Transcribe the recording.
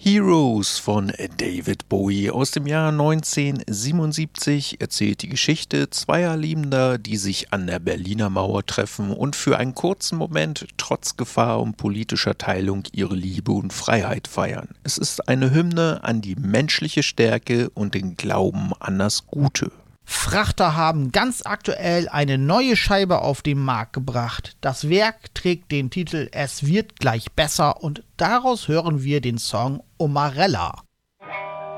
Heroes von David Bowie aus dem Jahr 1977 erzählt die Geschichte zweier Liebender, die sich an der Berliner Mauer treffen und für einen kurzen Moment trotz Gefahr und politischer Teilung ihre Liebe und Freiheit feiern. Es ist eine Hymne an die menschliche Stärke und den Glauben an das Gute. Frachter haben ganz aktuell eine neue Scheibe auf den Markt gebracht. Das Werk trägt den Titel Es wird gleich besser und daraus hören wir den Song Omarella.